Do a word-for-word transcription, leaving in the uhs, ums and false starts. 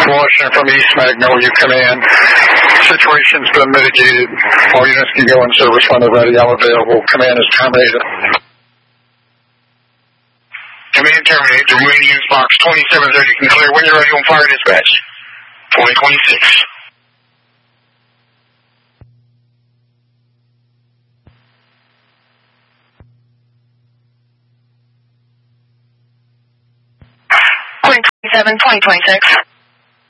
Washington from East Magnolia Command. Situation's been mitigated. All units can go in service when they're ready. I'm available. Command is terminated. Command terminated. The Marine News Box twenty-seven thirty can clear when you're ready on fire dispatch. twenty twenty-six. twenty twenty-seven, twenty twenty-six.